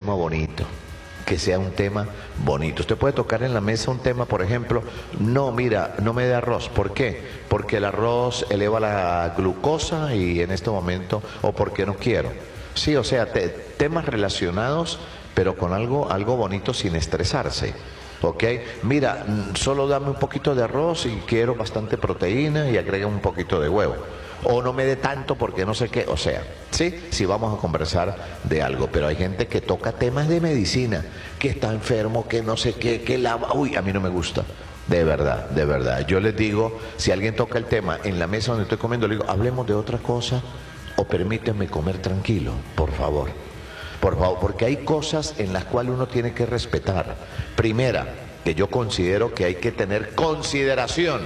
tema bonito. Que sea un tema bonito. Usted puede tocar en la mesa un tema, por ejemplo, no, mira, no me dé arroz. ¿Por qué? Porque el arroz eleva la glucosa y en este momento, o porque no quiero. Sí, o sea, temas relacionados, pero con algo bonito sin estresarse. ¿Ok? Mira, solo dame un poquito de arroz y quiero bastante proteína y agrega un poquito de huevo. O no me dé tanto porque no sé qué, o sea, sí vamos a conversar de algo, pero hay gente que toca temas de medicina, que está enfermo, que no sé qué, uy, a mí no me gusta, de verdad, yo les digo, si alguien toca el tema en la mesa donde estoy comiendo, le digo, hablemos de otra cosa, o permíteme comer tranquilo, por favor, porque hay cosas en las cuales uno tiene que respetar. Primera, que yo considero que hay que tener consideración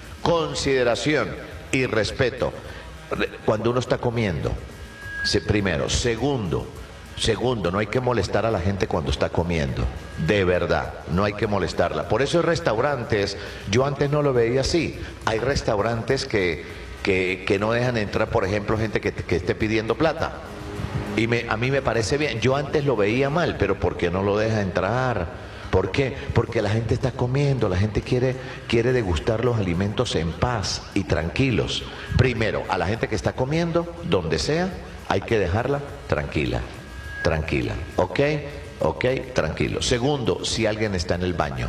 y respeto cuando uno está comiendo. Primero. Segundo, no hay que molestar a la gente cuando está comiendo. De verdad, no hay que molestarla. Por eso hay restaurantes, yo antes no lo veía así. Hay restaurantes que no dejan entrar, por ejemplo, gente que esté pidiendo plata. Y a mí me parece bien. Yo antes lo veía mal, pero ¿por qué no lo deja entrar? ¿Por qué? Porque la gente está comiendo, la gente quiere degustar los alimentos en paz y tranquilos. Primero, a la gente que está comiendo, donde sea, hay que dejarla tranquila, ¿ok? Tranquilo. Segundo, si alguien está en el baño.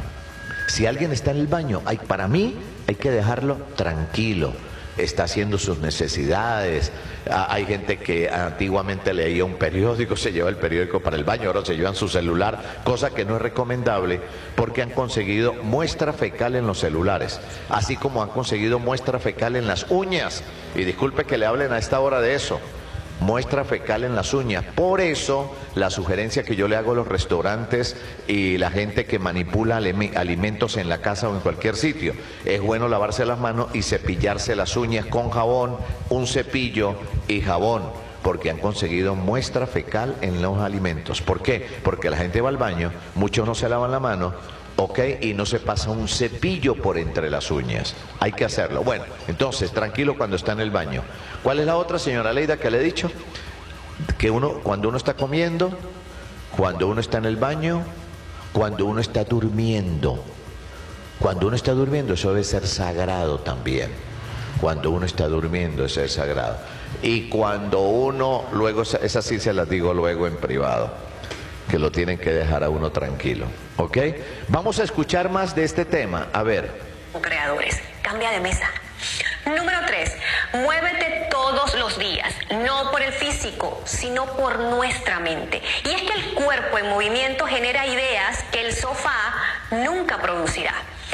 Para mí, hay que dejarlo tranquilo. Está haciendo sus necesidades. Hay gente que antiguamente leía un periódico, se lleva el periódico para el baño, ahora se llevan su celular, cosa que no es recomendable porque han conseguido muestra fecal en los celulares, así como han conseguido muestra fecal en las uñas. Y disculpe que le hablen a esta hora de eso. Muestra fecal en las uñas. Por eso la sugerencia que yo le hago a los restaurantes y la gente que manipula alimentos en la casa o en cualquier sitio, es bueno lavarse las manos y cepillarse las uñas con jabón, un cepillo y jabón, porque han conseguido muestra fecal en los alimentos. ¿Por qué? Porque la gente va al baño, muchos no se lavan la mano, ¿ok? Y no se pasa un cepillo por entre las uñas. Hay que hacerlo. Bueno, entonces, tranquilo cuando está en el baño. ¿Cuál es la otra, señora Leida, que le he dicho? Que cuando uno está comiendo, cuando uno está en el baño, cuando uno está durmiendo. Cuando uno está durmiendo, eso debe ser sagrado también. Cuando uno está durmiendo, eso es sagrado. Y cuando uno, luego, esas sí se las digo luego en privado, que lo tienen que dejar a uno tranquilo, ¿ok? Vamos a escuchar más de este tema, a ver. Creadores, cambia de mesa. Número 3, muévete todos los días, no por el físico, sino por nuestra mente. Y es que el cuerpo en movimiento genera ideas que el sofá nunca producirá.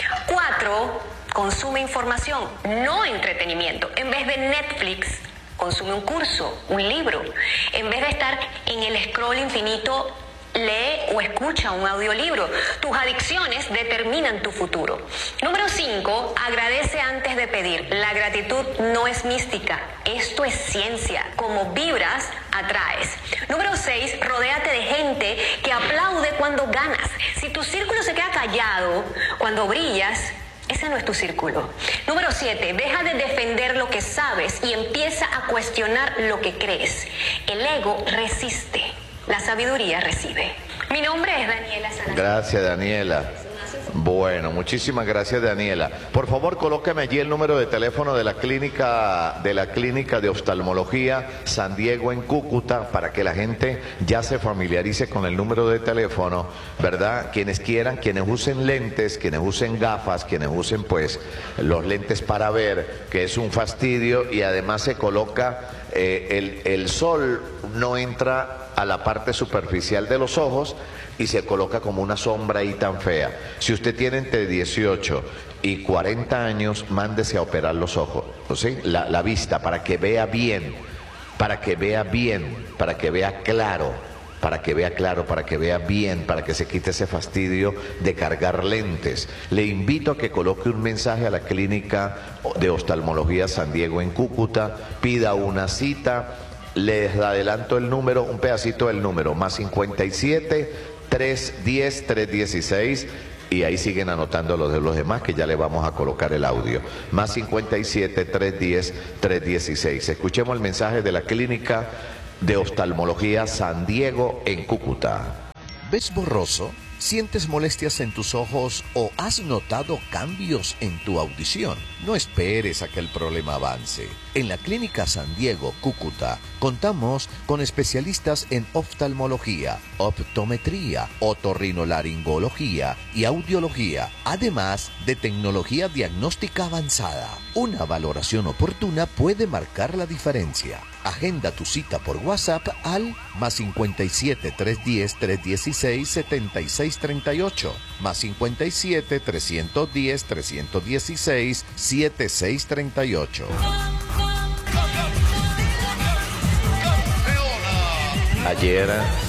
4, consume información, no entretenimiento. En vez de Netflix, consume un curso, un libro. En vez de estar en el scroll infinito, lee o escucha un audiolibro. Tus adicciones determinan tu futuro. Número 5, agradece antes de pedir. La gratitud no es mística, esto es ciencia. Como vibras, atraes. Número 6, rodéate de gente que aplaude cuando ganas. Si tu círculo se queda callado cuando brillas, ese no es tu círculo. Número 7, deja de defender lo que sabes y empieza a cuestionar lo que crees. El ego resiste. La sabiduría recibe. Mi nombre es Daniela Salazar. Gracias, Daniela. Bueno, muchísimas gracias, Daniela. Por favor, colóqueme allí el número de teléfono de la clínica de oftalmología San Diego en Cúcuta, para que la gente ya se familiarice con el número de teléfono, ¿verdad? Quienes quieran, quienes usen lentes, quienes usen gafas, quienes usen pues los lentes para ver, que es un fastidio, y además se coloca el sol no entra a la parte superficial de los ojos y se coloca como una sombra ahí tan fea. Si usted tiene entre 18 y 40 años, mándese a operar los ojos, ¿sí? La vista, para que vea bien, para que vea claro, para que vea bien, para que se quite ese fastidio de cargar lentes. Le invito a que coloque un mensaje a la clínica de oftalmología San Diego en Cúcuta, pida una cita. Les adelanto el número, un pedacito del número, más 57 310 316, y ahí siguen anotando los de los demás, que ya le vamos a colocar el audio. Más 57 310 316. Escuchemos el mensaje de la clínica de oftalmología San Diego en Cúcuta. ¿Ves borroso? ¿Sientes molestias en tus ojos o has notado cambios en tu audición? No esperes a que el problema avance. En la Clínica San Diego, Cúcuta, contamos con especialistas en oftalmología, optometría, otorrinolaringología y audiología, además de tecnología diagnóstica avanzada. Una valoración oportuna puede marcar la diferencia. Agenda tu cita por WhatsApp al +57 310 316 7638, +57 310 316 7638. Ayer,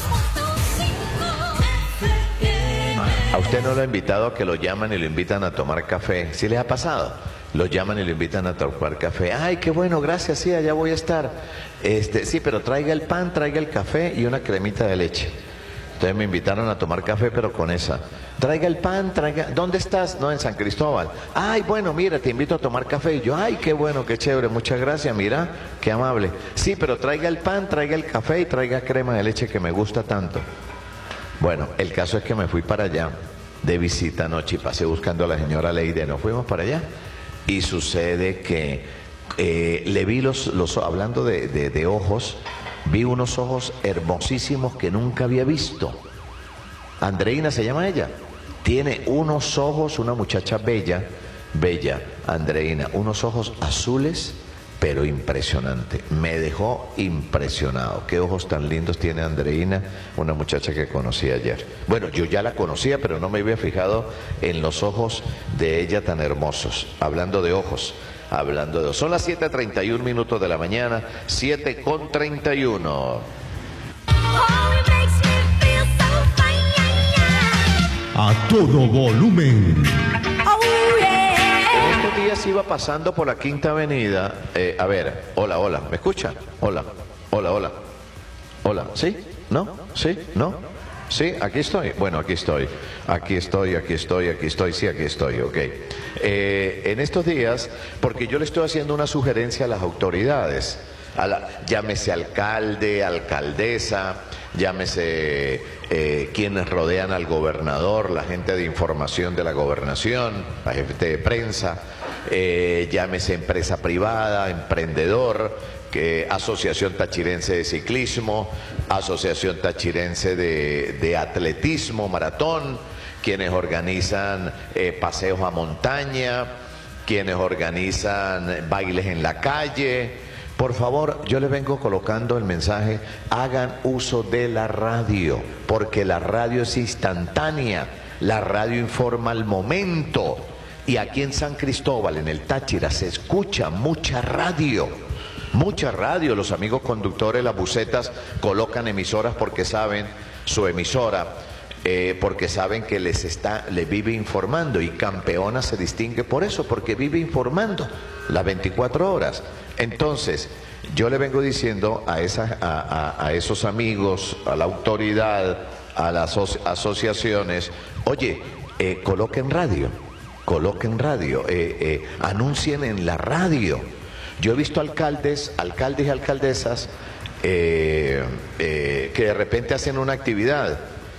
¿a usted no lo ha invitado a que lo llaman y lo invitan a tomar café? ¿Sí les ha pasado? Lo llaman y lo invitan a tomar café. Ay, qué bueno, gracias, sí, allá voy a estar. Sí, pero traiga el pan, traiga el café y una cremita de leche. Entonces me invitaron a tomar café, pero con esa. Traiga el pan, traiga... ¿Dónde estás? No, en San Cristóbal. Ay, bueno, mira, te invito a tomar café. Y yo, ay, qué bueno, qué chévere, muchas gracias, mira, qué amable. Sí, pero traiga el pan, traiga el café y traiga crema de leche que me gusta tanto. Bueno, el caso es que me fui para allá de visita anoche y pasé buscando a la señora Leide. Nos fuimos para allá y sucede que le vi hablando de ojos, vi unos ojos hermosísimos que nunca había visto. Andreina se llama ella. Tiene unos ojos, una muchacha bella, Andreina, unos ojos azules, pero impresionante. Me dejó impresionado. Qué ojos tan lindos tiene Andreina, una muchacha que conocí ayer. Bueno, yo ya la conocía, pero no me había fijado en los ojos de ella tan hermosos. Hablando de ojos, son las 7:31 de la mañana, 7:31. A todo volumen. Estos días iba pasando por la Quinta Avenida. A ver, hola, ¿me escucha? Hola, ¿sí? ¿No? ¿Sí? ¿No? ¿Sí? ¿Aquí estoy? Bueno, aquí estoy, sí, aquí estoy, ok. En estos días, porque yo le estoy haciendo una sugerencia a las autoridades, llámese alcalde, alcaldesa, llámese quienes rodean al gobernador, la gente de información de la gobernación, la gente de prensa, llámese empresa privada, emprendedor, Asociación Tachirense de Ciclismo, Asociación Tachirense de Atletismo, Maratón, quienes organizan paseos a montaña, quienes organizan bailes en la calle. Por favor, yo les vengo colocando el mensaje, hagan uso de la radio, porque la radio es instantánea, la radio informa al momento, y aquí en San Cristóbal, en el Táchira, se escucha mucha radio, los amigos conductores, las busetas, colocan emisoras porque saben, su emisora, porque saben que les vive informando, y Campeona se distingue por eso, porque vive informando las 24 horas. Entonces, yo le vengo diciendo a esos amigos, a la autoridad, a las asociaciones, oye, coloquen radio, anuncien en la radio. Yo he visto alcaldes y alcaldesas que de repente hacen una actividad,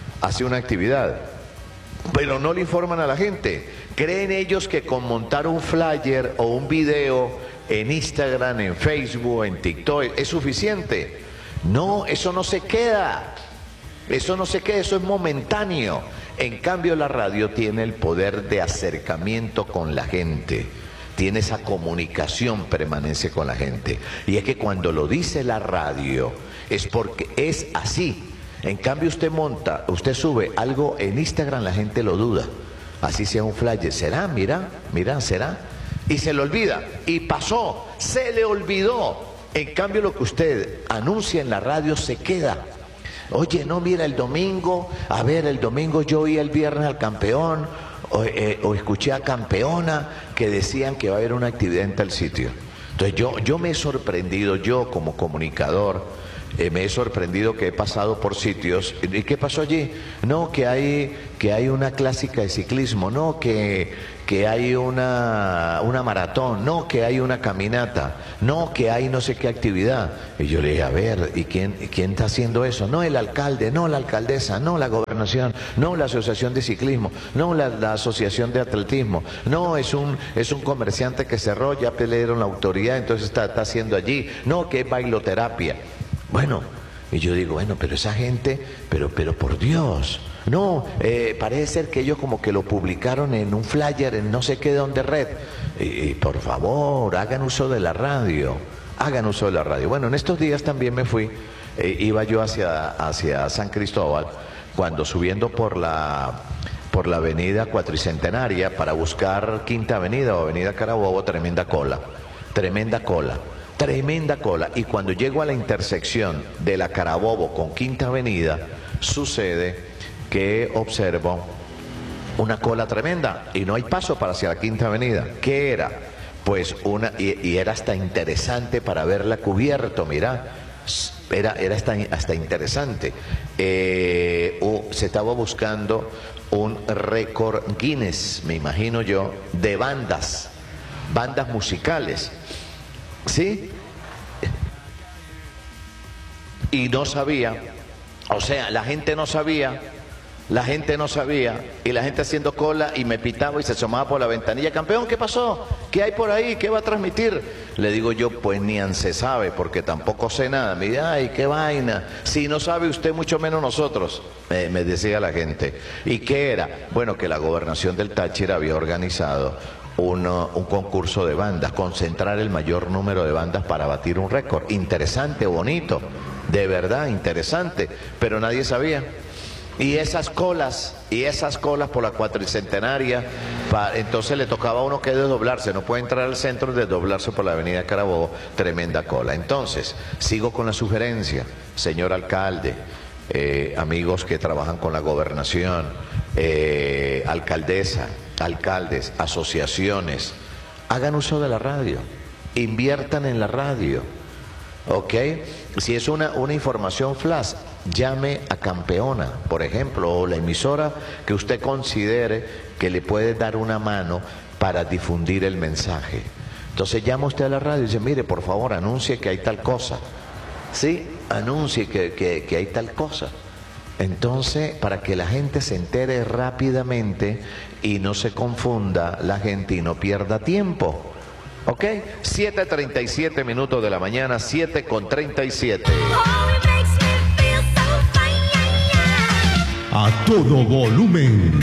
pero no le informan a la gente. ¿Creen ellos que con montar un flyer o un video en Instagram, en Facebook, en TikTok es suficiente? No, eso no se queda, eso es momentáneo. En cambio, la radio tiene el poder de acercamiento con la gente, tiene esa comunicación permanente con la gente, y es que cuando lo dice la radio es porque es así. En cambio, usted sube algo en Instagram, la gente lo duda, así sea un flyer, será, mira, será, y se le olvida, y pasó, se le olvidó. En cambio, lo que usted anuncia en la radio se queda. Oye, no, mira, el domingo yo oí el viernes al campeón, o escuché a Campeona que decían que va a haber una actividad en tal sitio. Entonces yo me he sorprendido, yo como comunicador, Me he sorprendido que he pasado por sitios. ¿Y qué pasó allí? No, que hay una clásica de ciclismo, no, que hay una maratón, no, que hay una caminata, no, que hay no sé qué actividad. Y yo le dije, a ver, ¿y quién está haciendo eso? No, el alcalde, no, la alcaldesa, no, la gobernación, no, la asociación de ciclismo, no, la asociación de atletismo, no, es un comerciante que cerró, ya pelearon la autoridad, entonces está haciendo allí, no, que es bailoterapia. Bueno, y yo digo, bueno, pero esa gente, pero por Dios, no, parece ser que ellos como que lo publicaron en un flyer en no sé qué dónde red. Y por favor, hagan uso de la radio, hagan uso de la radio. Bueno, en estos días también me fui, iba yo hacia San Cristóbal, cuando subiendo por la avenida Cuatricentenaria para buscar Quinta Avenida o Avenida Carabobo, tremenda cola. Y cuando llego a la intersección de la Carabobo con Quinta Avenida, sucede que observo una cola tremenda y no hay paso para hacia la Quinta Avenida. ¿Qué era? Pues y era hasta interesante para verla cubierto, mira, era hasta interesante. Se estaba buscando un récord Guinness, me imagino yo, de bandas musicales. ¿Sí? Y no sabía, o sea, la gente no sabía, y la gente haciendo cola y me pitaba y se asomaba por la ventanilla. Campeón, ¿qué pasó? ¿Qué hay por ahí? ¿Qué va a transmitir? Le digo yo, pues ni se sabe, porque tampoco sé nada. Me dice, ay, qué vaina, si no sabe usted, mucho menos nosotros, me decía la gente. ¿Y qué era? Bueno, que la gobernación del Táchira había organizado un concurso de bandas, concentrar el mayor número de bandas para batir un récord. Interesante, bonito, de verdad interesante, pero nadie sabía. Y esas colas por la Cuatricentenaria, entonces le tocaba a uno que desdoblarse, no puede entrar al centro y desdoblarse por la avenida Carabobo, tremenda cola. Entonces, sigo con la sugerencia, señor alcalde, amigos que trabajan con la gobernación, alcaldesa, alcaldes, asociaciones, hagan uso de la radio, inviertan en la radio, ¿ok? Si es una información flash, llame a Campeona, por ejemplo, o la emisora que usted considere que le puede dar una mano para difundir el mensaje. Entonces llama usted a la radio y dice, mire, por favor, anuncie que hay tal cosa. Sí, anuncie que hay tal cosa. Entonces, para que la gente se entere rápidamente y no se confunda la gente y no pierda tiempo. ¿Ok? 7:37 minutos de la mañana, 7:37. A todo volumen.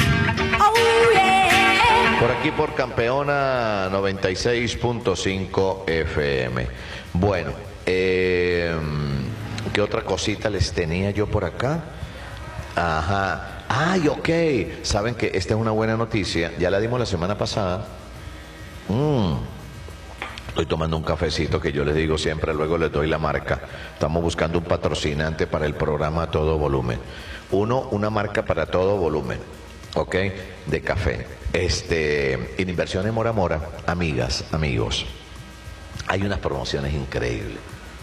Por aquí por Campeona 96.5 FM. Bueno, ¿qué otra cosita les tenía yo por acá? Ajá. Ay, ok. Saben que esta es una buena noticia. Ya la dimos la semana pasada. Estoy tomando un cafecito que yo les digo siempre, luego les doy la marca. Estamos buscando un patrocinante para el programa a todo volumen. Una marca para todo volumen, ¿ok? De café. En Inversiones Mora Mora, amigas, amigos, hay unas promociones increíbles.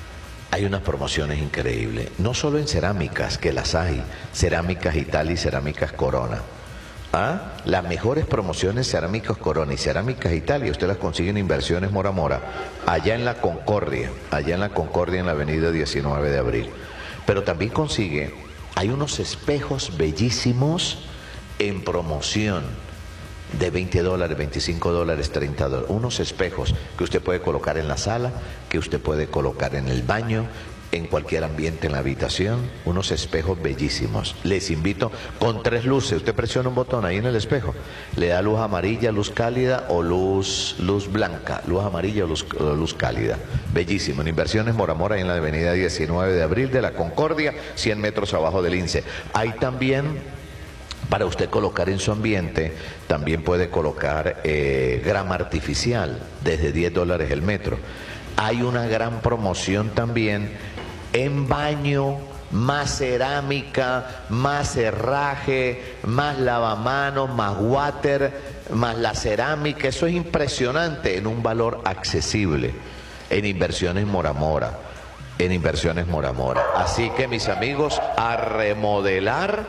No solo en cerámicas, que las hay, cerámicas Italia y cerámicas Corona. Las mejores promociones cerámicas Corona y cerámicas Italia, usted las consigue en Inversiones Mora Mora, allá en la Concordia, en la avenida 19 de abril. Pero también hay unos espejos bellísimos en promoción de $20, $25, $30, unos espejos que usted puede colocar en la sala, que usted puede colocar en el baño, en cualquier ambiente en la habitación, unos espejos bellísimos. Les invito, con 3 luces, usted presiona un botón ahí en el espejo, le da luz amarilla, luz cálida o luz blanca, luz amarilla o luz cálida. Bellísimo, en Inversiones Mora Mora, en la avenida 19 de abril de la Concordia, 100 metros abajo del INSE. Hay también, para usted colocar en su ambiente, también puede colocar grama artificial, desde $10 el metro. Hay una gran promoción también en baño, más cerámica, más herraje, más lavamanos, más water, más la cerámica. Eso es impresionante en un valor accesible en Inversiones Mora Mora. en Inversiones Mora Mora. Así que, mis amigos, a remodelar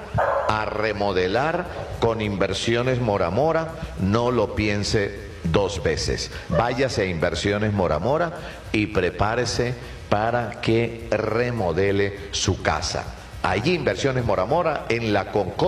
con Inversiones Mora Mora, no lo piense dos veces. Váyase a Inversiones Mora Mora y prepárese para que remodele su casa. Allí Inversiones Mora Mora en la Concordia.